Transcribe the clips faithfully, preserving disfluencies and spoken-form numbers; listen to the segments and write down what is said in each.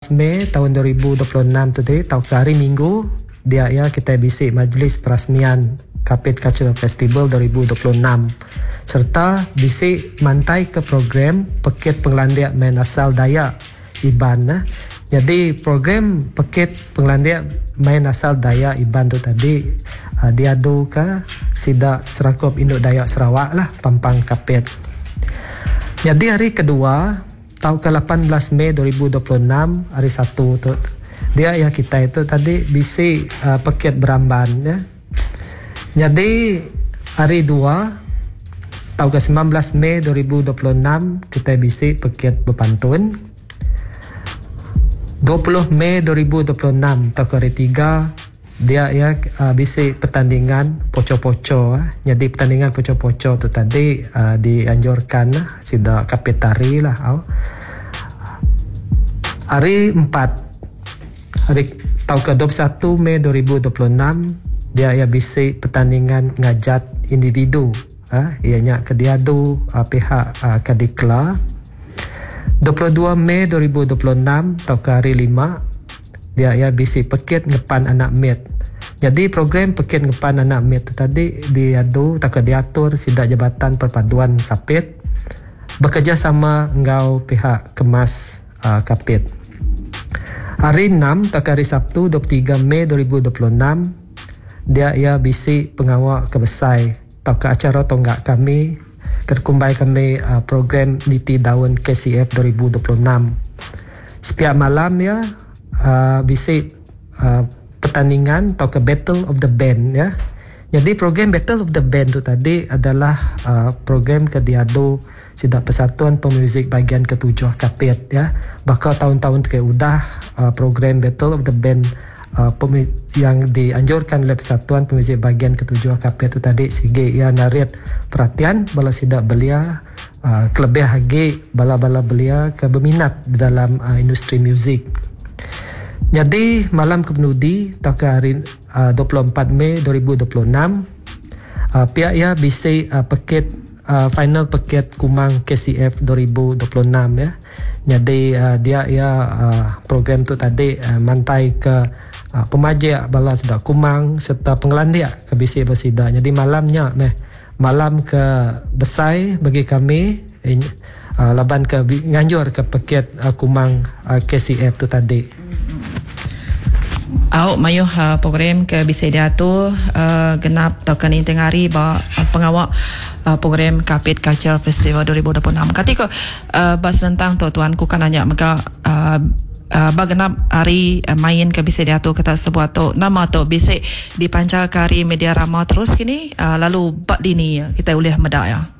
belas Mei tahun dua ribu dua puluh enam tu tadi, tahun hari Minggu, dia ya kita bisi majlis perasmian Kapit Cultural Festival dua ribu dua puluh enam serta bisi mantai ke program Pekit Penglandia Main Asal Dayak Iban. Nah. Jadi program Pekit Penglandia Main Asal Dayak Iban tu tadi uh, diadu ke Sidak Serakup Induk Dayak Sarawak lah, Pampang Kapit. Jadi hari kedua tahun ke lapan belas Mei dua ribu dua puluh enam, hari Sabtu tu dia ya kita itu tadi bisi uh, Pekit Beramban ya. Jadi hari dua tahun ke sembilan belas Mei dua ribu dua puluh enam kita bisi Pekit Bepantun. dua puluh Mei dua ribu dua puluh enam tahun ke hari tiga dia ya uh, bisi pertandingan poco-poco. Uh. Jadi pertandingan poco-poco tu tadi uh, dianjurkan uh, sida Kapit Tari lah. Uh. Hari empat hari tahun ke dua puluh satu Mei dua ribu dua puluh enam dia ya bisi pertandingan ngajat individu. Uh, ianya kediadu uh, pihak uh, Kadikla. dua puluh dua Mei dua ribu dua puluh enam tahun ke hari lima dia ya bisi Pekit Ngepan Anak Mit. Jadi program Pekit Ngepan Anak Mit tu tadi diadu tak diatur Sidak Jabatan Perpaduan Kapit bekerjasama ngau pihak Kemas uh, Kapit. Hari enam tak hari Sabtu dua puluh tiga Mei dua ribu dua puluh enam dia ya bisi pengawal kebesai tak ke acara tonggak kami terkumbai kami uh, program Niti Daun K C F dua ribu dua puluh enam. Setiap malam ya uh, bisi uh, pertandingan atau ke Battle of the Band ya. Jadi program Battle of the Band tu tadi adalah uh, program kediadu Sidak Persatuan Pemuzik bahagian ketujuh Kapit ya. Bakal tahun-tahun ke udah uh, program Battle of the Band Uh, yang dianjurkan oleh Persatuan Pemuzik bahagian ketujuh Kapit tu tadi sige ia narik perhatian bala sidak belia uh, kelebih lagi bala-bala belia ke berminat dalam uh, industri muzik. Jadi malam kepenudi tak ke hari uh, dua puluh empat Mei dua ribu dua puluh enam uh, pihak ia bisi uh, Pekit uh, final Pekit Kumang K C F dua ribu dua puluh enam ya. Jadi uh, dia ia uh, program tu tadi uh, mantai ke Uh, pemajak bala Sidak Kumang serta pengelandia ke bisi bersida. Jadi malamnya meh malam ke besai bagi kami eh, uh, laban ke nganjur ke Pekit uh, Kumang uh, K C F tu tadi. Au mayuh uh, program ke bisi dia tu uh, genap tokan inteng hari ba uh, pengawal uh, program Kapit Cultural Festival dua ribu dua puluh enam. Ketika uh, bas tentang tu tuanku kan hanya maka uh, Uh, bagenap hari uh, main ke bisi dia tu kata sebuah tu nama tu bisi dipancar ke hari media rama terus kini uh, lalu bak dini kita boleh medak ya.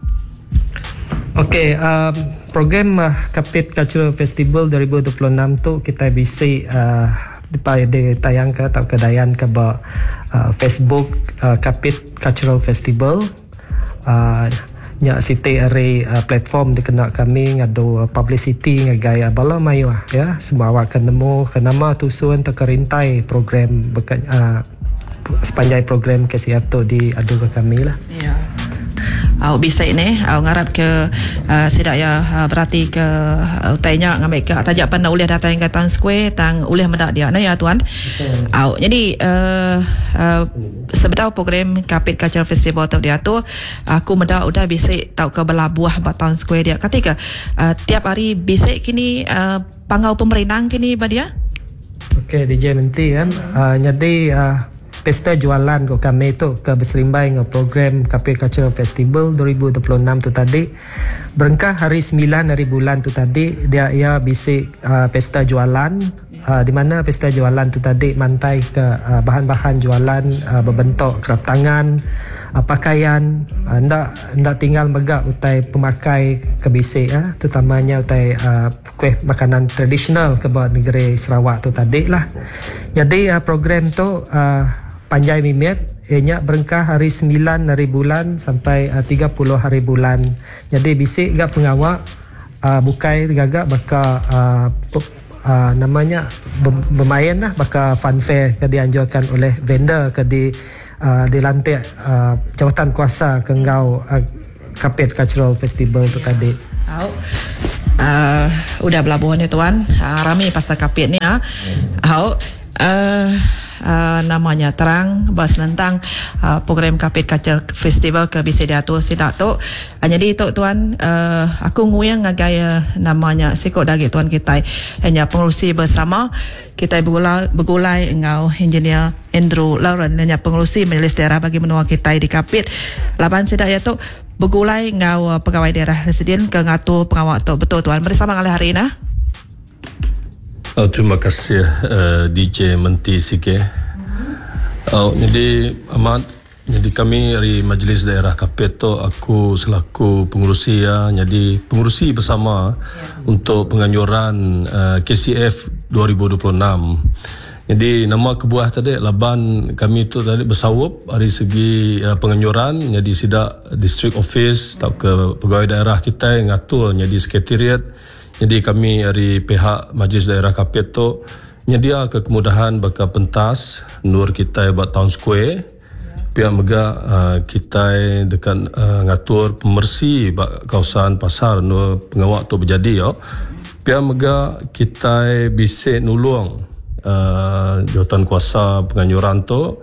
Okey, um, program uh, Kapit Cultural Festival dua ribu dua puluh enam tu kita bisi uh, ditayang ke atau kedayan ke ba uh, Facebook uh, Kapit Cultural Festival. Uh, nya siti ari uh, platform dikenal kami ngado uh, publicity ngagai uh, bala mayu ya semua awak kan nemu ke nama tusun terkerintai program bekan, uh, sepanjang program K C F tu diadu ke kami lah. Ya. Au bisa ini au ngarap ke uh, sidak ya uh, berarti ke uh, utainya ngambil ke tajak pandai ulih datang ke Town Square tang ulih medak dia nah ya tuan. Au jadi uh, uh, sebetulnya program Kapit Cultural Festival tu dia tu aku medak udah bisa tahu ke belabuah ba Town Square dia ketika uh, tiap hari bisa kini uh, pangau pemerintah kini ba dia. Okey D J Menti kan uh, jadi uh, pesta jualan ko kami tu ke berserimbai dengan program Kapit Cultural Festival dua ribu dua puluh enam tu tadi berengkah hari sembilan hari bulan tu tadi dia ia bisi uh, pesta jualan uh, di mana pesta jualan tu tadi mantai ke uh, bahan-bahan jualan uh, berbentuk kraft tangan uh, pakaian uh, ndak ndak tinggal megak utai pemakai ke bisi uh, terutamanya utai uh, kuih makanan tradisional ke negeri Sarawak tu tadi lah. Jadi uh, program tu uh, panjai mimit ianya berengkah hari sembilan hari bulan sampai uh, tiga puluh hari bulan. Jadi bisik gak pengawak uh, bukai gagak baka uh, uh, namanya bermain lah baka fun fair ke dianjurkan oleh vendor ke di uh, dilantik uh, jawatan kuasa ke ngau uh, Kapit Cultural Festival tu tadi. Oh. uh, udah belabuhan ya tuan. Uh, rami pasal kapit ni ah. Uh, uh, Uh, namanya terang bahas tentang uh, program Kapit Culture Festival ke B C D tu sidak tu. Uh, jadi tu tuan, uh, aku nguyang gaya namanya sikok dagi tuan kita hanya pengurusi bersama kita bergulai bergulai engau engineer Andrew Lauren hanya pengurusi majlis daerah bagi menua kita di Kapit. Laban sidak ya tu bergulai engau uh, pegawai daerah residen ke ngatur pengawal tu betul tuan bersama kali hari ini. Oh, terima kasih uh, D J Menti Sike. Oh, jadi amat jadi kami dari Majlis Daerah Kapit tu aku selaku pengurusi ya. Jadi pengurusi bersama yeah. untuk penganjuran uh, K C F dua ribu dua puluh enam. Jadi nama kebuah tadi laban kami tu tadi bersawup dari segi uh, penganjuran jadi sidak district office atau ke pegawai daerah kita yang ngatur jadi sekretariat. Jadi kami dari pihak Majlis Daerah Kapit tu nyedia ke kemudahan baka pentas nur kita buat town square. Pihak mega uh, kita dekat uh, ngatur pemersi kawasan pasar nur pengawak tu berjadi yo. Pihak mega kita bisa nulung uh, jawatan kuasa penganjuran tu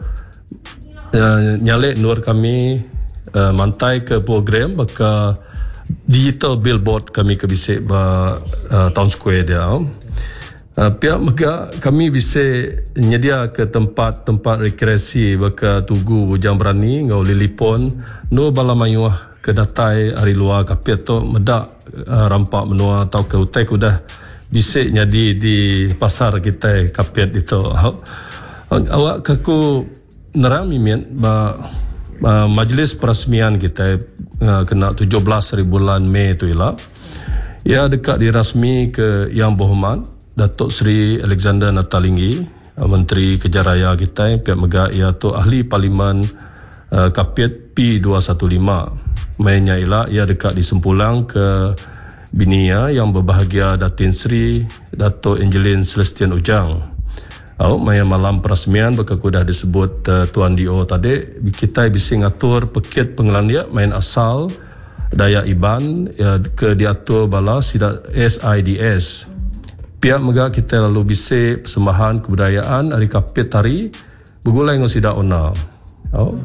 uh, nyalek nur kami uh, mantai ke program baka digital billboard kami ke bisik ba uh, town square dia. Uh, pihak mega kami bisa nyedia ke tempat-tempat rekreasi baka tugu Bujang Berani ngau Lilipon no balamayuah ke datai hari luar Kapit tu medak uh, rampak menua atau ke utai kudah bisa nyadi di pasar kita Kapit itu. Uh, awak kaku nerang mimin ba uh, majlis perasmian kita uh, kena tujuh belas hari bulan Mei tu ialah ia dekat dirasmi ke Yang Berhormat Datuk Seri Alexander Natalinggi, Menteri Kejaraya kita, pihak mega ia tu ahli Parlimen uh, Kapit P dua satu lima. Mainnya ialah ia dekat di Sempulang ke Binia yang berbahagia Datin Seri Datuk Angelin Celestian Ujang. Oh, main malam perasmian bakaku dah disebut uh, Tuan D O tadi, kita bisa ngatur pekit pengelandia main asal daya iban ya, ke diatur bala sida S I D S. Pihak mega kita lalu bisa persembahan kebudayaan hari Kapit tari bergulai dengan sida ona. Oh.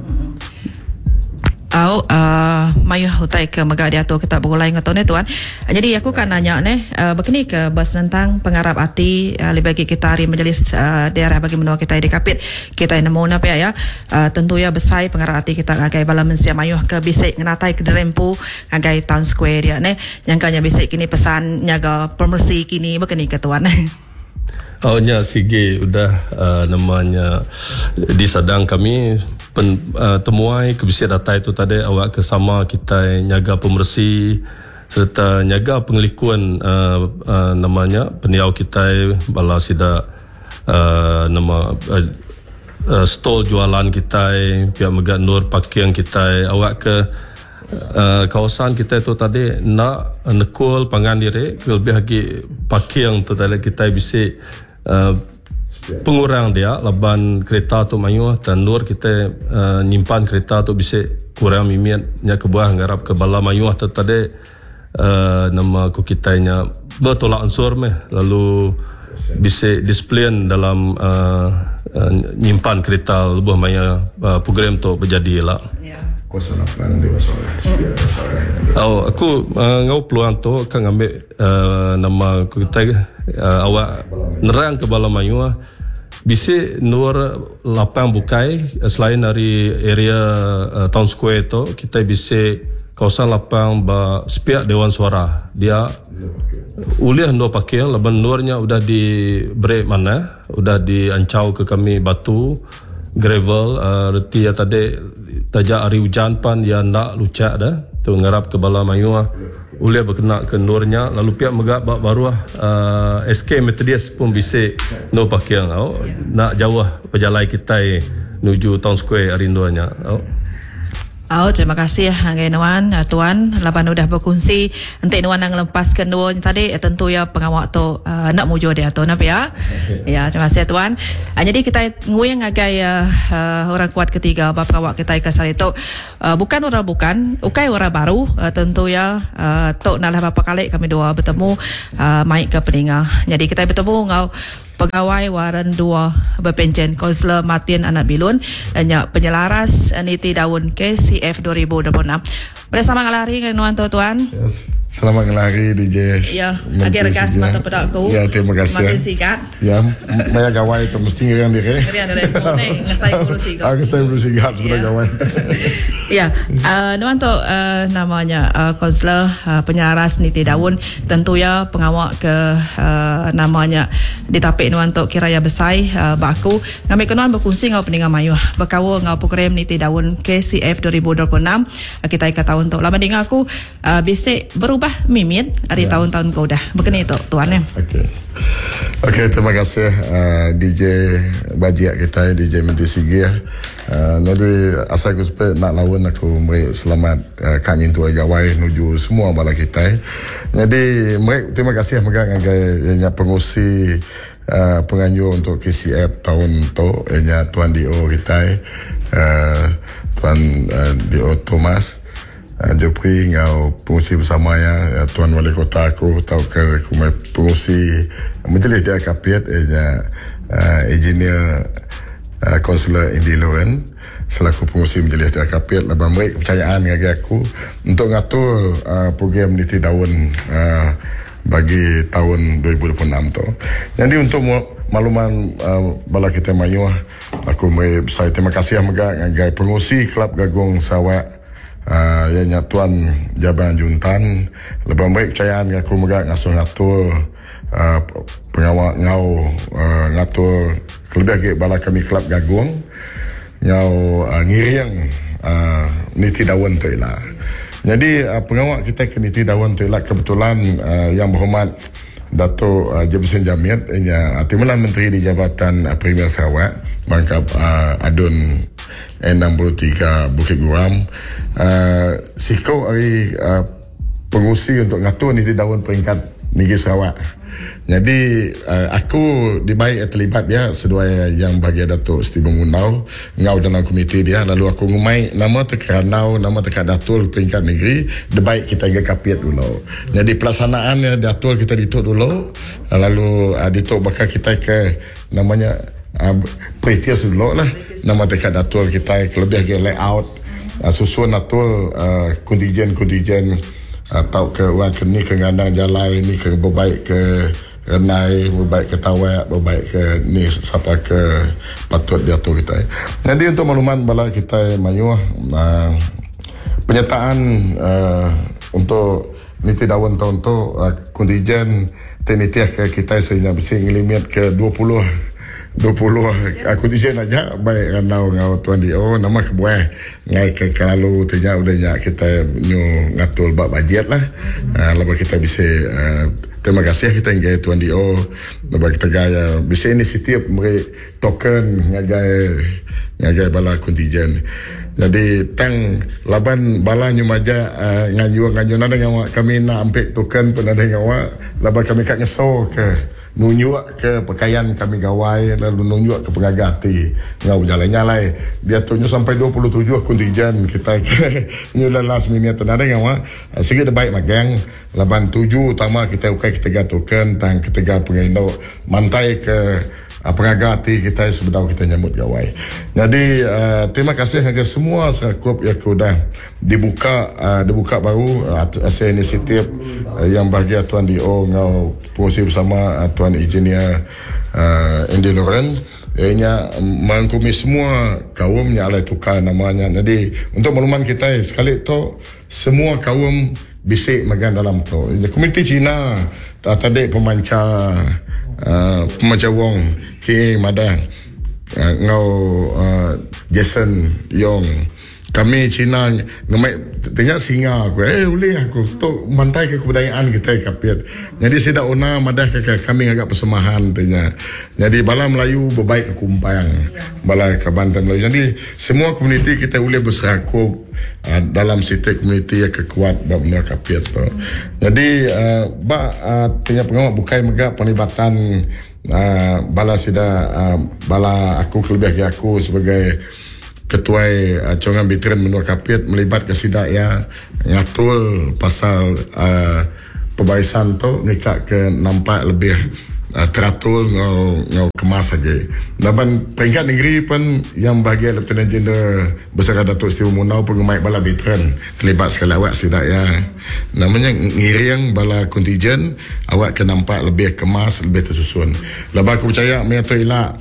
Au uh, mayu hutai ke mega dia tu kita bergulai dengan tuan tuan. Jadi aku kan nanya ni uh, begini ke bas tentang pengarap hati uh, lebih bagi kita hari majlis uh, daerah bagi menua kita di Kapit kita nemu apa ya uh, tentu ya besai pengarap hati kita ngagai bala mensia mayu ke bisik ngenatai ke derempu ngagai town square dia ni nyangkanya bisik kini pesan nyaga promosi kini begini ke tuan. Oh nya sige udah uh, namanya di sadang kami pen, uh, temuai kebisik data itu tadi awak kesama kita nyaga pemersi serta nyaga pengelikuan uh, uh, namanya peniau kita bala sida uh, nama uh, uh, stol jualan kita pihak mega nur parking kita awak ke Uh, kawasan kita itu tadi nak nekul pangan diri lebih lagi parking tu tadi kita bisa uh, pengurang dia laban kereta tu mayu dan nur kita uh, nyimpan kereta tu bisa kurang mimian nya ke buah ngarap ke bala mayu tu tadi uh, nama ku kitanya bertolak ansur meh lalu bisa display dalam uh, uh, nyimpan kereta lebih maya uh, program tu berjadi lah. Oh, aku uh, ngau peluang tu kan ambil uh, nama kita uh, awak nerang ke bala mayu bisa nur lapang bukai selain dari area uh, town square tu kita bisa kawasan lapang ba sepiak Dewan Suara dia uliah no pakai laban nurnya udah di break mana udah diancau ke kami batu gravel uh, reti ya tadi tajak hari hujan pan dia nak lucak dah tu ngarap ke bala mayu uliah berkena ke nurnya lalu pihak megak baru uh, S K Methodist pun bisa no pakai oh, nak jauh perjalanan kita menuju town square hari duanya oh. Oh, terima kasih Anggai Nuan, Tuan. Laban udah berkongsi nanti Nuan yang lepaskan dua tadi, tentu ya pengawak tu uh, nak mujo dia tu napa ya. Ya, terima kasih Tuan. Uh, jadi kita nguyang agai uh, uh, orang kuat ketiga bapa pengawak kita kasar itu uh, bukan orang bukan, ukai orang baru, uh, tentu ya uh, tok nak berapa kali kami dua bertemu uh, mai ke Peninga. Jadi kita bertemu ngau pegawai waran dua berpenjen Konselor Martin Anak Bilun hanya penyelaras niti daun K C F dua ribu dua puluh enam. Bersama ngelari dengan Nuan Tuan. Yes. Selamat ngelari D J. Ya, agak regas mata pedakku. Ya, terima kasih. Makin sikat. Ya, maya gawai itu mesti ngerian diri. Ngerian diri. Mone ngesai bulu sikat. Aku saya bulu sikat sebenarnya gawai. Ya, uh, Nuan tu uh, namanya uh, Konselor uh, penyelaras niti daun, tentu ya pengawak ke uh, namanya ditapik Nuan tu kiraya besai uh, baku. Kami kenuan berkongsi ngau Peninga Mayu. Berkawa ngau program niti daun K C F dua ribu dua puluh enam. Uh, kita ikat tahun tu. Lama dengar aku uh, bisik berubah mimit hari ya. Tahun-tahun kau dah. Begini tu Tuan ya. Okey. Okey, terima kasih uh, D J bajiak kita D J Menti Sigi. Uh, jadi asal aku supaya nak lawan aku meri selamat uh, kami tu gawai nuju semua bala kita. Jadi meri terima kasih megang ngagai pengusi uh, penganjur untuk K C F tahun tu nya Tuan D O kita uh, Tuan uh, D O Thomas. Uh, Jepri ngau pengusi bersama ya Tuan Wali Kota aku tahu ke kumai pengusi majlis dia kapiat nya uh, engineer uh, Konselor Indi Loren selaku pengusi majlis dia kapiat labang baik kepercayaan bagi aku untuk ngatur uh, program niti daun uh, bagi tahun dua ribu dua puluh enam tu. Jadi untuk makluman uh, bala kita Mayu aku mai saya terima kasih megak ngagai pengusi Kelab Gagung Sarawak. Uh, ianya Tuan Jabatan Juntan lebih baik percayaan aku megak ngasuh ngatur uh, pengawak ngau uh, ngatur kelebih lagi bala kami Kelab Gagung ngau uh, ngiriang uh, niti daun tu ialah. Jadi uh, pengawak kita ke niti daun tu ialah kebetulan uh, yang berhormat Dato' uh, Jebsen Jamiat ianya uh, Timbalan Menteri di Jabatan uh, Premier Sarawak Bangkap uh, Adun enam puluh tiga Bukit Guram uh, sikau hari uh, pengusi untuk ngatur niti daun peringkat negeri Sarawak. Jadi uh, aku dibaik terlibat dia sedua yang bagi Datuk Siti Munau ngau dalam komiti dia, lalu aku ngumai nama tekanau nama tekat Datul peringkat negeri dibaik kita hingga kapiat dulu. Jadi pelaksanaan Datul kita dituk dulu, lalu uh, dituk bakal kita ke namanya uh, pretias dulu lah nama tekat Datul kita lebih ke layout uh, susun Datul uh, kontijen-kontijen atau ke orang ke ni ke ngandang jalan ni ke berbaik ke renai, berbaik ke tawak, berbaik ke ni siapa ke patut diatur kita. Jadi untuk makluman bala kita Mayu uh, penyertaan uh, untuk niti daun tahun tu uh, kontijen tenitiah ke kita sehingga bisa ngelimit ke dua puluh dua puluh aku di sini aja baik ranau ngau Tuan D O nama kebuah ngai ke kalau tanya udahnya kita nyu ngatur bab bajet lah uh, lepas kita bisa uh, terima kasih kita ngai Tuan D O lepas kita gaya bisa inisiatif beri token ngagai ngagai bala kontijen. Jadi tang laban bala nyu maja uh, nganyu nganyu nada ngawak kami nak ambil token pun ada ngawak laban kami kat ngeso ke nunjuk ke pakaian kami gawai lalu nunjuk ke pengagati ngau jalannya lai dia tunjuk sampai dua puluh tujuh kontijen kita ke nyula last minute ada ngawak sikit baik magang laban tujuh utama kita ukai kita token tang ketiga pengindo mantai ke Uh, pengagati kita sebetau kita nyambut gawai. Jadi uh, terima kasih kepada semua sekup yang sudah dibuka uh, dibuka baru uh, asal inisiatif uh, yang bahagia Tuan D O ngau pengusi bersama uh, Tuan Engineer uh, Indi Loren ianya merangkumi semua kaum yang alai tukar namanya. Jadi untuk makluman kita sekali tu semua kaum bisik magan dalam tu. Komuniti Cina tadi pemancar uh, pemancar wong ki madang uh, ngau uh, Jason Yong kami Cina ngemai tengok singa aku eh boleh aku tu mantai ke kebudayaan kita Kapiat. Jadi sida ona madah ke kami agak persemahan tanya. Jadi bala Melayu berbaik ke kumpang, bala ke Banten Melayu. Jadi semua komuniti kita boleh berserakup uh, dalam situ komuniti yang kekuat bab benda Kapiat tu. Jadi uh, ba uh, tanya pengawal bukai megak penglibatan uh, bala sida uh, bala aku kelebih aku sebagai ketua uh, Congan Veteran Menua Kapiat melibat ke sidak ya ngatul pasal uh, pembaisan tu ngecak ke nampak lebih uh, teratur ngau ngau kemas lagi. Dan peringkat negeri pun yang bahagian Lieutenant Jeneral Besar Datuk Seri Munau pengemai bala veteran terlibat sekali awak sidak ya. Namanya ngiring bala kontijen awak ke nampak lebih kemas, lebih tersusun. Lepas aku percaya menyatu ilak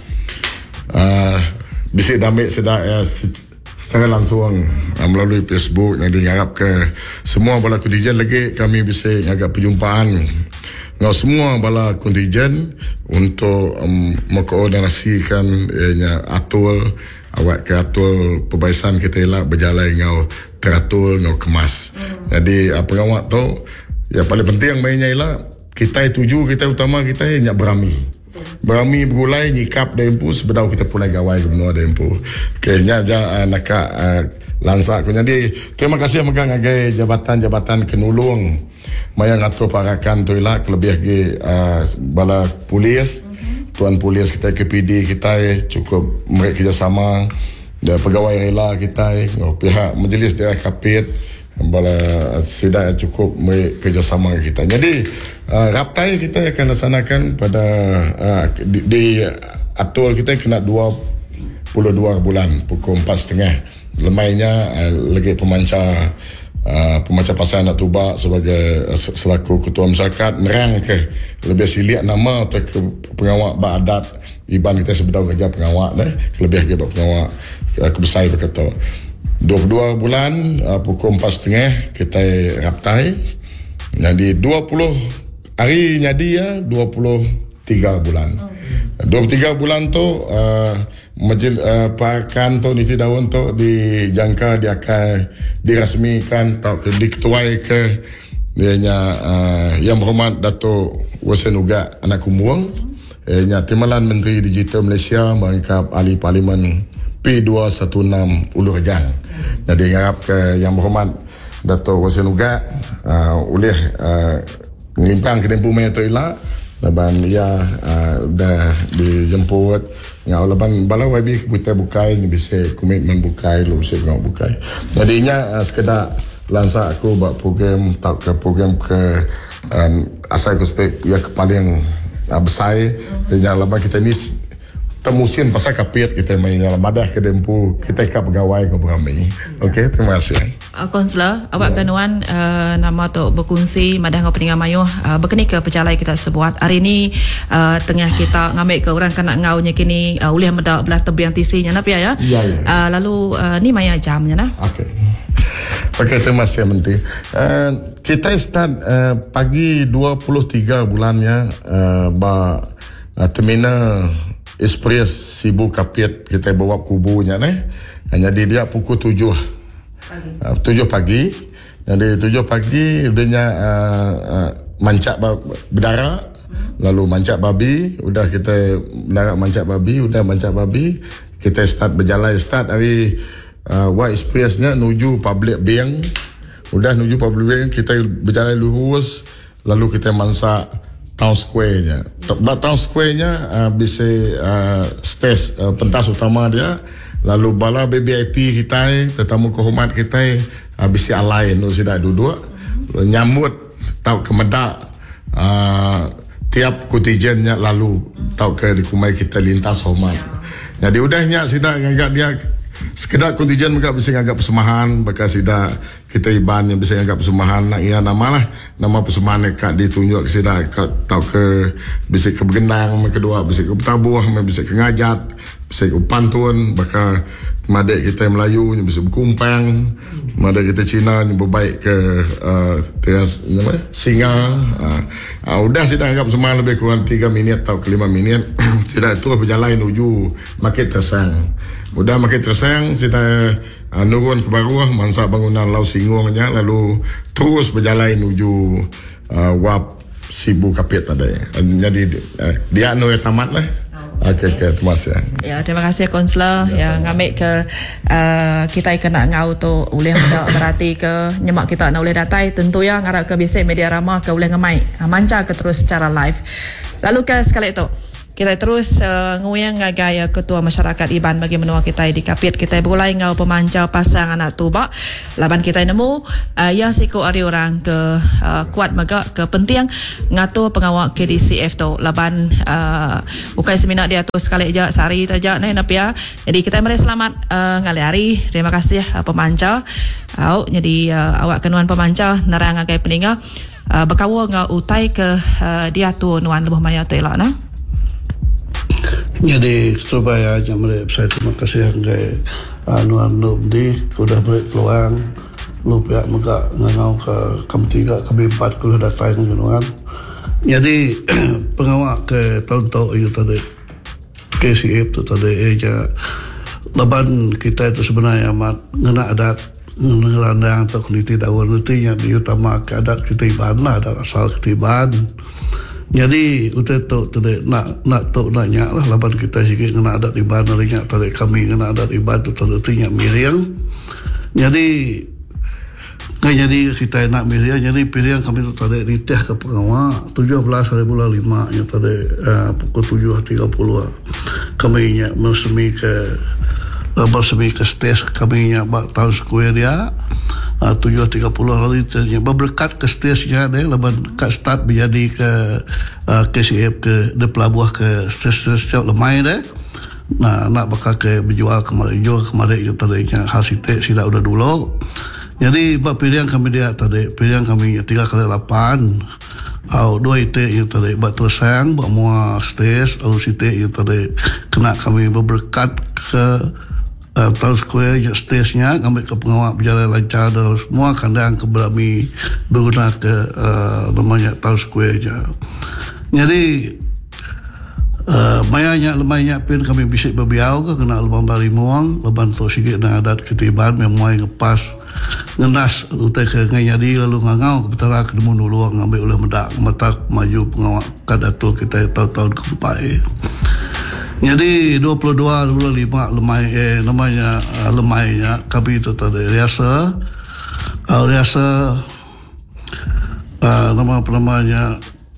uh, bisik damik sedak ya secara langsung uh, melalui Facebook yang diharap ke semua bala kontijen lagi kami bisik agak perjumpaan ngau semua bala kontijen untuk um, mengkoordinasikan ianya atul awak ke atul perbaisan kita elak berjalan ngau teratur ngau kemas. Hmm. Jadi apa ngawak tu ya paling penting mainnya elak kita tuju kita utama kita nyak berami. Berami berulai nyikap dempu sebedau kita pulai gawai ke benua dempu. Kayaknya ja uh, nak uh, lansak ko. Jadi terima kasih megang ngagai jabatan-jabatan kenulung mayang atur parakan tu lah kelebih lagi uh, bala polis, tuan polis kita K P D kita cukup mereka kerjasama dan pegawai rela kita pihak majlis daerah Kapiat bala sidak cukup mereka kerjasama kita. Jadi uh, raptai kita akan laksanakan pada uh, di, di atul kita kena dua puluh dua bulan pukul empat setengah. Lemainya uh, lagi pemancar uh, pemancar pasal nak tubak sebagai uh, selaku ketua masyarakat nerang ke lebih siliak nama atau ke pengawak ba'adat iban kita sebedau kerja pengawak dah lebih lagi pengawak uh, kebesar berkata dua puluh dua bulan uh, pukul empat setengah kita raptai. Jadi dua puluh hari jadi ya dua puluh tiga bulan. dua puluh tiga bulan tu uh, majlis uh, pakan tu niti daun tu dijangka dia akan dirasmikan atau ke diketuai ke dianya uh, yang berhormat Datuk Wasen Uga Anak Kumuang, ianya Timbalan Menteri Digital Malaysia merangkap ahli parlimen P dua satu enam Ulu Rejang. Jadi harap ke yang berhormat Datuk Wasen Uga uh, oleh uh, melimpang ke Dempu Maya tu ilah leban ia uh, dah dijemput ngau leban bala Y B kita bukai ni bisa komitmen bukai lu bisa ngau bukai. Jadi nya uh, sekedar lansak aku buat program tak ke program ke um, asal aku spek ya ke paling uh, besar dan leban kita ni temusin pasal Kapiat kita main dalam madah ke Dempu kita ikut pegawai ke beramai. Okey, terima kasih. Uh, Konselor, awak yeah. Kenuan uh, nama tu berkongsi madah ngau peningan mayuh uh, berkini ke perjalanan kita sebuat. Hari ni uh, tengah kita ngambil ke orang kena ngau nya kini uh, ulih medak belah tebiang tisinya na pia ya. Ya, ya. Uh, lalu uh, ni maya jamnya na. Okey. Okey, terima kasih Menteri. Uh, kita start uh, pagi dua puluh tiga bulannya uh, ba uh, terminal Express Sibu Kapiat kita bawa kubunya ni. Jadi dia pukul tujuh pagi. Uh, tujuh pagi. Jadi tujuh pagi dia uh, uh, mancak berdarah, lalu mancak babi, udah kita berdarah mancak babi, udah mancak babi, kita start berjalan start dari uh, White Expressnya menuju Public Bank. Udah menuju Public Bank kita berjalan lurus, lalu kita mansak Town Square-nya. Town Square-nya uh, bisa uh, stage uh, pentas utama dia. Lalu bala B B I P kita, tetamu kehormat kita uh, bisa alain tu sudah duduk. Lalu nyambut tau ke medak uh, tiap kontijennya lalu tau ke di kumai kita lintas hormat. Jadi udahnya sudah agak dia sekedar kontijen mereka bisa agak persemahan bekas tidak kita iban yang bisa agak persemahan nak ia nama lah nama persemahan dekat ditunjuk ke sida tau ke bisa ke bergenang kedua bisa ke bertabuh bisa ke ngajat bisa ke pantun bakal madek kita Melayu yang bisa berkumpang madek kita Cina yang berbaik ke uh, teras nama singa uh, uh, udah sida agak persemahan lebih kurang tiga minit atau ke lima minit tidak terus berjalan menuju Market Tersang. Udah makin tersang, kita uh, nurun ke bawah mansa bangunan Lau Singungnya, lalu terus berjalan menuju uh, wap Sibu Kapit tadi. Uh, jadi uh, dia anu yang tamat lah. Okey, okay, terima kasih. Ya, terima kasih konselor yang ngambil ke uh, kita kena ngau tu boleh dak berarti ke nyemak kita nak boleh datai tentu ya ngarap ke bisik media ramah ke boleh ngemai. Manca ke terus secara live. Lalu ke sekali itu kita terus uh, nguyang gaya ketua masyarakat Iban bagi menua kita di Kapit kita berulai ngau pemancau pasang anak tuba laban kita nemu uh, yang siku ari orang ke uh, kuat maga ke penting ngatur pengawal K D C F tu laban uh, bukan seminar dia tu sekali aja sehari saja nih napia. Jadi kita mari selamat uh, ngali hari. Terima kasih uh, pemancau. Au jadi uh, awak kenuan pemancau nerang agai peninga uh, berkawa ngau utai ke uh, dia tu nuan lebih maya tu elak nah. Jadi Surabaya yang mereka saya terima kasih ke anu-anu di sudah beri peluang lu pihak mereka ngangau ke kami tiga kami empat sudah datang dengan jadi pengawal ke tahun-tahun itu tadi K C F itu tadi aja laban kita itu sebenarnya amat ngena adat ngerandang atau kuniti daun nantinya diutama ke adat ketiban lah adat asal ketiban. Jadi utai tu tadi nak nak tu nanya lah laban kita sikit kena adat iban narinya tadi kami kena adat iban tu tadi tinya miriang. Jadi kan jadi kita nak miriang jadi pilihan kami tu tadi nitih ke pengawal tujuh belas hari bulan lima nya tadi uh, pukul tujuh tiga puluh kami nya bersemi ke uh, bersemi ke stage kami nya bak tahun square dia. Uh, tujuh tiga puluh hari ternyata berberkat ke stage-nya deh leban kat start menjadi ke uh, K C F ke de pelabuh ke stage-stage lemai deh. Nah nak bakal ke berjual kemarin jual kemarin itu tadinya hasil tek sila udah dulu. Jadi bab pilihan kami dia tadi pilihan kami tiga kali lapan. Au dua itu yang tadi bab tersang bab mua stage lalu situ yang tadi kena kami berberkat ke Uh, tahun square stage-nya kami ke pengawal berjalan lancar dan semua kandang keberami berguna ke uh, namanya tahun square-nya. Jadi uh, mayanya lemahnya pun kami bisa berbiau ke kena leban bari muang leban tu sikit dan adat ketiban memang ngepas ngenas utai ke ngayadi lalu ngangau ke petara ke demu nuluang ngambil oleh medak mata maju pengawal kadatul kita tahun-tahun keempat. Jadi dua puluh dua bulan lima lemai eh namanya uh, lemainya kami itu tadi riasa uh, riasa uh, nama apa namanya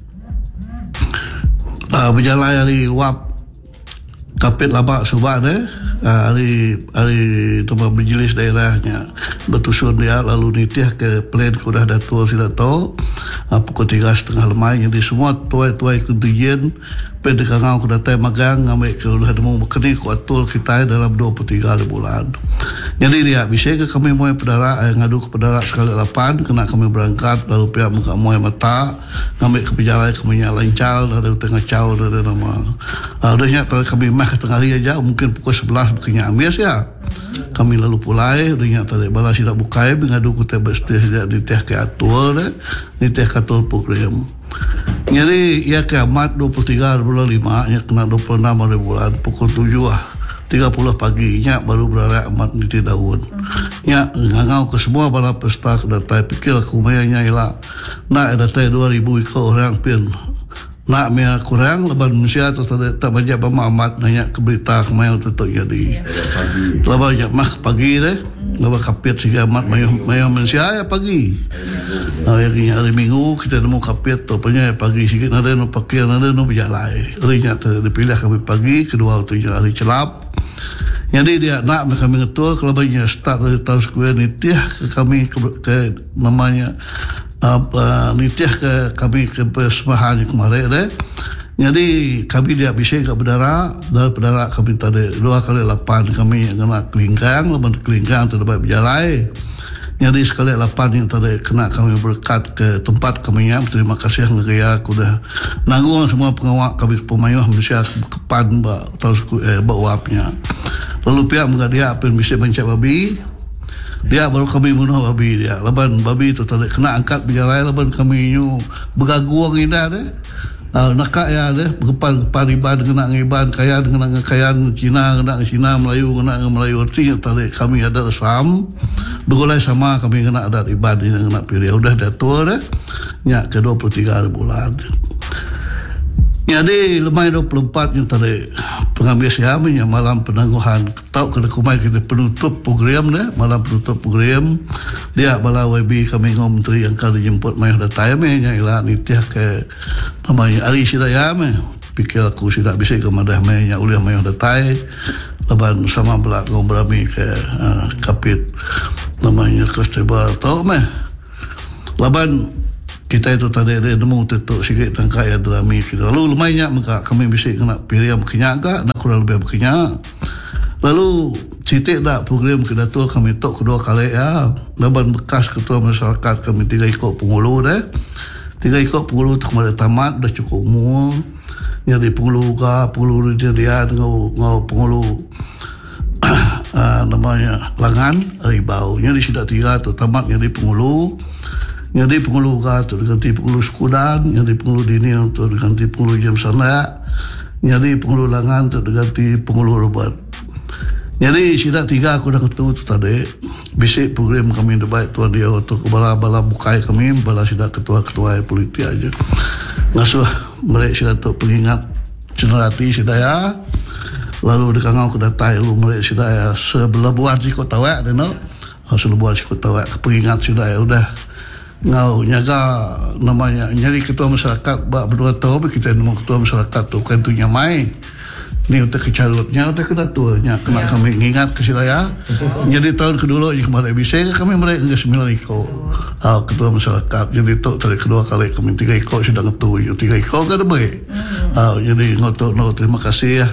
uh, berjalan hari wap Kapit Labak Subak deh uh, hari hari tempat berjelis daerahnya bertusun dia lalu nitih ke plan kudah datul sila tahu uh, pukul tiga setengah lemai jadi semua tuai-tuai kontijen pendekangau ku datai magang ngambil ke ulah demu berkeni ku atul kita dalam dua puluh tiga bulan. Jadi dia bisa ke kami moy pedara eh, ngadu ke pedara sekali lapan kena kami berangkat lalu pihak muka moy mata ngambil ke pejalan kami lancar dari tengah caw dari nama adanya uh, kami mah ke tengah hari aja mungkin pukul sebelas bukannya amis ya. Kami lalu pulai dengan tadi balas tidak bukai mengadu ku tebas teh dia di teh ke atul deh di teh katul program. Jadi ia kiamat dua puluh tiga bulan lima nya kena dua puluh enam hari bulan pukul tujuh ah tiga puluh pagi nya baru berada amat niti daun. Nya ngangau ke semua bala pesta ke datai pikir aku mayanya ila nak datai dua ribu ikut orang pin. Nak mea kurang leban manusia tu tak banyak amat nanya ke berita kemayu tu tu jadi. Leban banyak mah pagi deh. Leban Kapit sehingga amat mayu mayu manusia ya pagi. Hari hari Minggu kita nemu Kapit tu punya pagi sikit ada no pakaian ada no berjalan. Harinya dipilih kami pagi kedua tu hari celap. Jadi dia nak kami ngetul kalau banyak start dari tahun square nitih ke kami ke, ke namanya apa nitih ke kami ke persembahan kemarin deh. Jadi kami dia bisa ke bedara dari bedara kami tadi dua kali lapan kami kena kelingkang lepas kelingkang tu dapat berjalan. Jadi sekali lapan yang tadi kena kami berkat ke tempat kami yang terima kasih ngaya aku dah nanggung semua pengawal kami pemain Malaysia kepan ba tahun eh bawapnya. Lalu pihak mengadia apa yang bisa mencari babi. Dia baru kami bunuh babi dia. Leban babi itu tadi kena angkat berjalan leban kami nyu bergaguang indah deh. Uh, nak ya deh berpan iban dengan iban kaya dengan kekayaan Cina dengan Cina Melayu dengan Melayu artinya tadi kami ada Islam bergulai sama kami kena ada iban dengan pilih udah datua deh nyak ke dua puluh tiga bulan. Jadi lemai dua puluh empat yang tadi pengambil siami yang malam penangguhan tahu kena kumai kita penutup program deh malam penutup program dia bala W B kami ngom menteri yang kali jemput mai dah time nya ilah nitiah ke namanya Ari Sidaya me pikir aku sudah bisa ke madah mai nya uliah mai dah tai leban sama belak ngom berami ke uh, kapit namanya Kostebal tahu me leban kita itu tadi ada nemu tetuk sikit tangkai ya drami kita lalu lumayan maka kami bisa kena pilih yang berkenyak agak nak kurang lebih berkenyak lalu citik dah program kedatul kami tok kedua kali ya laban bekas ketua masyarakat kami tiga ikut pengulu deh tiga ikut pengulu tu kemarin tamat dah cukup umur jadi pengulu ke pengulu dia dia ngau ngau pengulu uh, namanya Langan Ribau jadi sudah tiga tu tamat jadi pengulu jadi pengulu ka tu diganti pengulu Skudan, jadi pengulu Dini tu diganti pengulu Jam Sana, jadi pengulu Langan tu diganti pengulu Robat. Jadi sida tiga aku dah ketu tu tadi. Bisik program kami debat tuan dia tu bala-bala bukai kami bala sida ketua-ketua politik aja. Ngasuh mereka sida tu pengingat generasi sida ya. Lalu dekangau ke datai lu mereka sida ya sebelabuan sikot tawak dia no. Sebelabuan sikot tawak pengingat sida ya udah ngau nyaga namanya jadi ketua masyarakat bak berdua tahun kita nemu ketua masyarakat tu kan tu nyamai ni untuk kecarutnya untuk kedatuanya kena yeah. Kami ingat ke silaya jadi tahun kedua je kemarin bisa kami mereka ke sembilan ikut uh, ketua masyarakat jadi tu tadi kedua kali kami tiga ikut sudah ngetu tiga ikut kan baik uh, jadi ngotot no terima kasih ya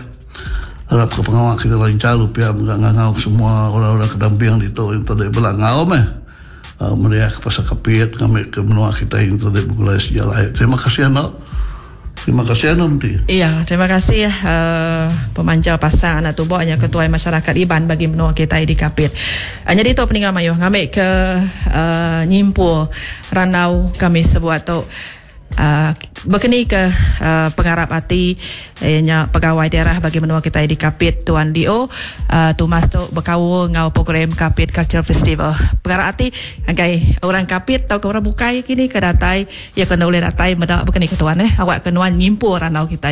harap ke pengawal kita lancar lupa ngangau semua orang-orang kedamping di tu yang tadi belangau meh Uh, mereka ke pasar kapit kami ke benua kita yang tadi bergulai sejarah. Terima kasih anak. Terima kasih anak Menti. Iya, terima kasih uh, pemancar pasang anak tubuh hanya ketua masyarakat Iban bagi benua kita di kapit. Uh, jadi itu peninggal mayu ngambil ke uh, nyimpul ranau kami sebuah tu Uh, berkeni ke uh, pengarap hati ianya pegawai daerah bagi menua kita di Kapit Tuan Dio uh, tu masuk berkawu ngau program Kapit Culture Festival pengarap hati agai orang Kapit tau ke orang bukai kini ke datai ya kena boleh datai medak berkeni ke tuan eh awak kenuan nyimpul ranau kita.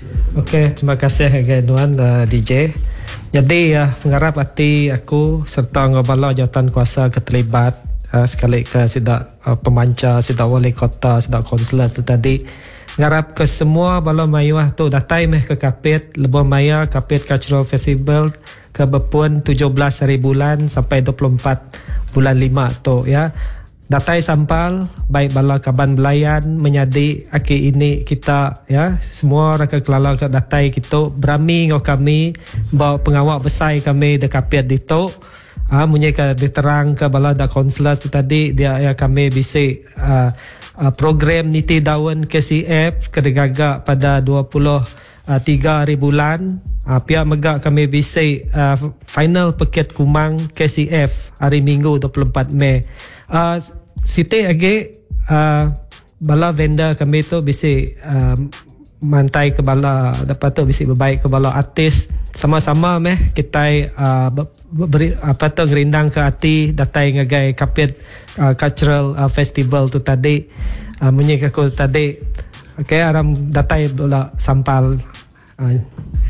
Okey, terima kasih agai tuan uh, D J. Jadi uh, pengarap hati aku serta ngobala jawatan kuasa keterlibat Uh, sekali ke sidak uh, pemancar, sidak wali kota, sidak konselor tu tadi ngarap ke semua bala mayuah tu datai meh ke Kapit lebih maya Kapit Cultural Festival ke berpun tujuh belas hari bulan sampai dua puluh empat bulan lima tu ya datai sampal baik bala kaban belayan menyadi aki ini kita ya semua orang ke kelala ke datai kita berami ngau kami bawa pengawal besar kami de Kapit di tu. Ah, munyi ke diterang ke bala da konselor tu tadi dia ya kami bisa uh, uh, program niti daun K C F ke digagak pada dua puluh tiga hari bulan uh, pihak megak kami bisa uh, final paket kumang K C F hari Minggu dua puluh empat Mei uh, siti agi uh, bala vendor kami tu bisa uh, mantai ke bala dapat tu bisa berbaik ke bala artis sama-sama meh kita uh, beri apa tu ngerindang ke hati datai ngagai Kapit uh, Cultural uh, Festival tu tadi uh, munyi aku tadi okey aram datai bola sampal uh.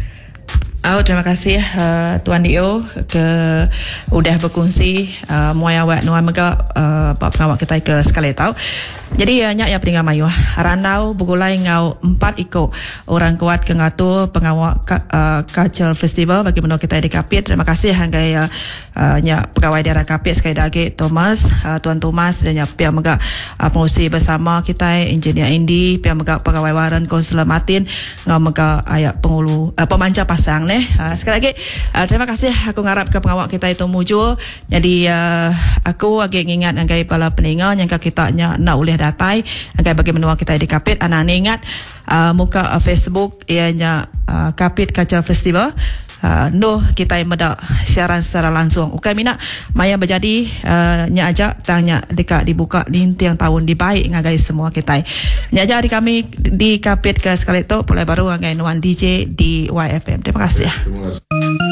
Oh, terima kasih uh, Tuan Dio ke udah berkongsi uh, muai awak nuan mega uh, pengawak kita ke sekali tahu. Jadi ya nyak ya peninggal mayu ranau bergulai ngau empat ikut orang kuat ke ngatu pengawak uh, Culture Festival bagi menua kita di Kapit. Terima kasih hanggai uh, uh, nyak pegawai daerah Kapit sekali lagi Thomas uh, Tuan Thomas dan nyak pihak mega uh, pengurusi bersama kita engineer Indi pihak mega pegawai waran konselor Martin ngau mega ayak pengulu uh, pemancar pasang neh. Uh, sekali lagi uh, terima kasih aku ngarap ke pengawak kita itu mujur. Jadi uh, aku agak ingat hanggai pala peninggal yang kita nyak nak ulih datai agar bagi menua kita di Kapit anak ingat uh, muka uh, Facebook ianya uh, Kapit Culture Festival uh, Noh kita yang medak siaran secara langsung. Ukai minat maya berjadi uh, nya ajak tanya dekat dibuka linti yang tahun dibaik ngagai semua kita. Nya ajak di kami di kapit ke sekali tu pulai baru ngagai nuan D J di Y F M. Terima kasih. Terima kasih.